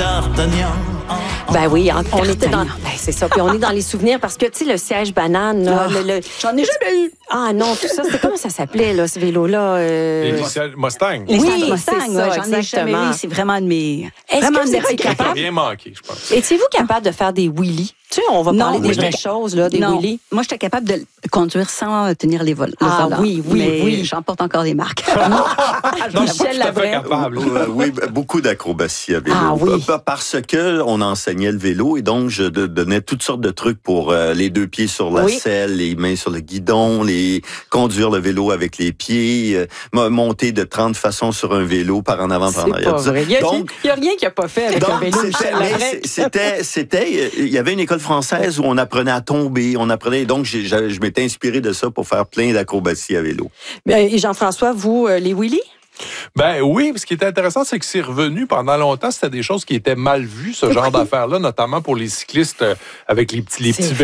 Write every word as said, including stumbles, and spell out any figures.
D'Artagnan. Ben oui, en- on était dans... Ben, c'est ça. Puis on est dans les souvenirs parce que, tu sais, le siège banane, là, Ah, le, le- j'en ai jamais eu. Ah non, tout ça, c'est comment ça s'appelait, là, ce vélo-là? euh? Les Mustang. Les Oui, Mustang, c'est ouais, ça, j'en ai jamais exactement. eu. C'est vraiment de mes... Est-ce vraiment que de vous mes étiez regrets. capable? Rien manqué, je pense. Étiez-vous capable de faire des wheelies? Tu sais, on va Non, parler des oui, vraies mais- choses, là, des non, wheelies. moi, j'étais capable de conduire sans tenir les vols. Ah, le volant. oui, oui, Mais oui. j'en porte encore des marques. Non, Michel je suis pas tout à fait Labrec. capable. Euh, oui, b- beaucoup d'acrobatie à vélo. Ah oui. Pa- Parce que on enseignait le vélo et donc je de- donnais toutes sortes de trucs pour euh, les deux pieds sur la Oui. selle, les mains sur le guidon, les conduire le vélo avec les pieds, euh, mo- monter de trente façons sur un vélo par en avant, par en C'est arrière. pas tout ça. vrai. Il y a, Donc, il y a rien qu'il n'a pas fait avec un donc, vélo, c'était, Michel mais Labrec. c'est- c'était, c'était, il y avait une école française où on apprenait à tomber, on apprenait, donc j'ai, j'ai- je m'étais inspiré de ça pour faire plein d'acrobaties à vélo. Ben, et Jean-François, vous, euh, les wheelies? Ben oui, ce qui était intéressant, c'est que c'est revenu pendant longtemps. C'était des choses qui étaient mal vues, ce genre Oui. d'affaires-là, notamment pour les cyclistes euh, avec les petits, les C'est petits